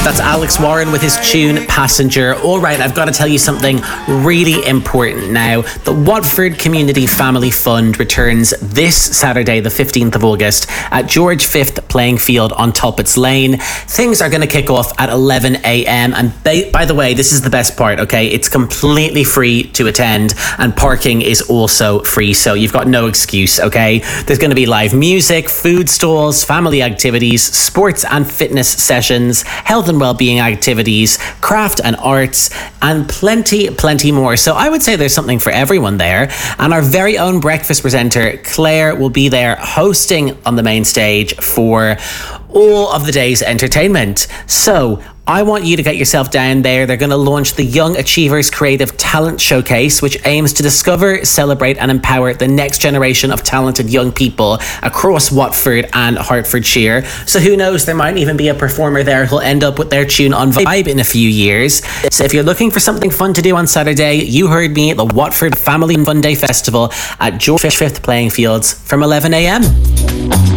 That's Alex Warren with his tune Passenger. All right, I've got to tell you something really important now. The Watford Community Family Fund returns this Saturday, the 15th of August, at George V Playing Field on Tulpits Lane. Things are going to kick off at 11 a.m. And by the way, this is the best part, okay? It's completely free to attend, and parking is also free, so you've got no excuse, okay? There's going to be live music, food stalls, family activities, sports and fitness sessions, health and well-being activities, craft and arts, and plenty more. So I would say there's something for everyone there. And our very own breakfast presenter, Claire, will be there hosting on the main stage for all of the day's entertainment. So I want you to get yourself down there. They're going to launch the Young Achievers Creative Talent Showcase, which aims to discover, celebrate and empower the next generation of talented young people across Watford and Hertfordshire. So who knows, there might even be a performer there who'll end up with their tune on Vibe in a few years. So if you're looking for something fun to do on Saturday, you heard me at the Watford Family Fun Day Festival at George V Playing Fields from 11 a.m.